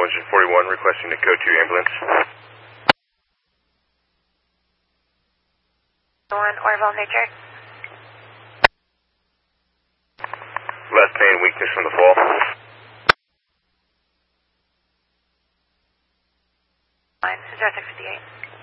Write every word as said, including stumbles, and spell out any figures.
engine forty-one, requesting the code two ambulance. one, Orville, Nature. Left pain, weakness from the fall. Line, zero six fifty-eight.